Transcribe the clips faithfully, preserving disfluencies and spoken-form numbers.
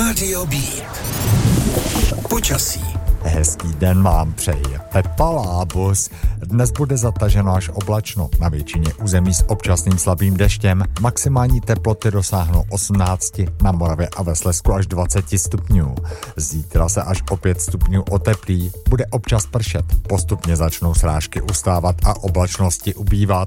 Rádio Beat. Počasí. Hezký den vám přeje Pepa Lábus. Dnes bude zataženo až oblačno. Na většině území s občasným slabým deštěm. Maximální teploty dosáhnou osmnáct, na Moravě a ve Slezsku až dvacet stupňů. Zítra se až o pět stupňů oteplí. Bude občas pršet. Postupně začnou srážky ustávat a oblačnosti ubývat.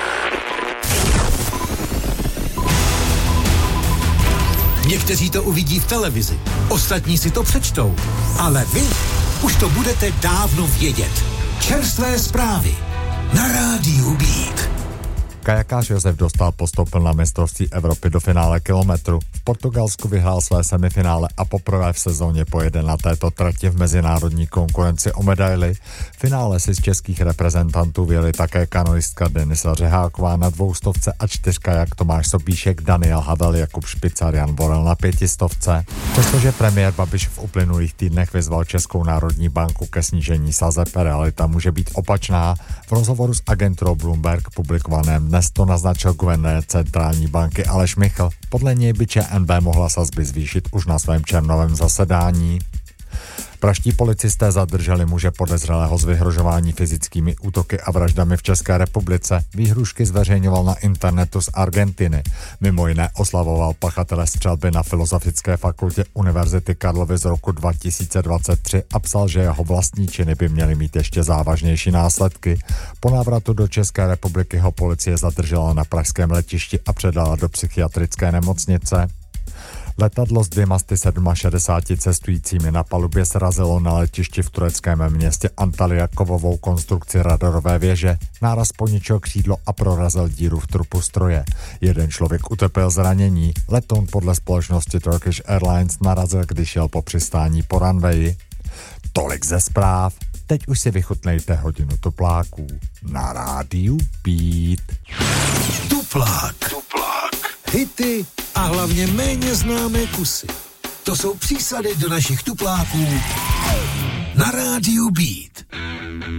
Někteří to uvidí v televizi, ostatní si to přečtou, ale vy už to budete dávno vědět. Čerstvé zprávy na Rádiu Beat. Kajakář Josef Dostál postoupil na mistrovství Evropy do finále kilometru. V Portugalsku vyhrál své semifinále a poprvé v sezóně pojede na této trati v mezinárodní konkurenci o medaily. V finále si z českých reprezentantů vyjeli také kanoistka Denisa Řeháková na dvoustovce a čtyřkajak Tomáš Sobíšek, Daniel Havel, Jakub Špicar, Jan Borel na pětistovce. Přestože premiér Babiš v uplynulých týdnech vyzval Českou národní banku ke snížení sazeb, realita může být opačná. V rozhovoru s agenturou Bloomberg publikovaném dnes to naznačil guvernér centrální banky Aleš Michl. Podle něj by ČNB mohla sazby zvýšit už na svém červnovém zasedání. Praští policisté zadrželi muže podezřelého z vyhrožování fyzickými útoky a vraždami v České republice. Výhrušky zveřejňoval na internetu z Argentiny. Mimo jiné oslavoval pachatele střelby na Filozofické fakultě Univerzity Karlovy z roku dva tisíce dvacet tři a psal, že jeho vlastní činy by měly mít ještě závažnější následky. Po návratu do České republiky ho policie zadržela na pražském letišti a předala do psychiatrické nemocnice. Letadlo s dvěma sty šedesáti sedmi cestujícími na palubě srazilo na letišti v tureckém městě Antalya kovovou konstrukci radarové věže. Náraz poničil křídlo a prorazil díru v trupu stroje. Jeden člověk utrpěl zranění. Letoun podle společnosti Turkish Airlines narazil, když jel po přistání po runwayi. Tolik ze zpráv. Teď už si vychutnejte hodinu tupláků na Rádiu Beat. Tuplák. Tuplák. Hity a hlavně méně známé kusy. To jsou přísady do našich tupláků na Rádiu Beat.